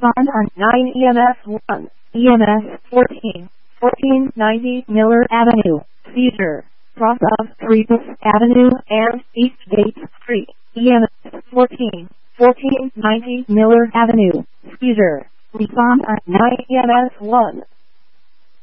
Respond on 9 EMS 1, EMS 14, 1490 Miller Avenue, Cedar, cross of Creepus Avenue and Eastgate Street, EMS 14, 1490 Miller Avenue, Cedar. Respond on 9 EMS 1.